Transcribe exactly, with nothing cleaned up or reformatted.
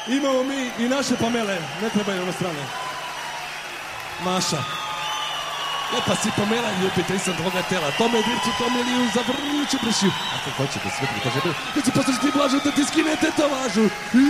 Imamo mi i naše Pamele, ne trebaju na strane. Maša. Lepa si Pamela, ljubiteljica tvoga tela. Tome dircu, tome liju, zavrnuću pršiju. Ako hoćete sve prikaže, da ću poslušati Blažu da ti skine tetovažu.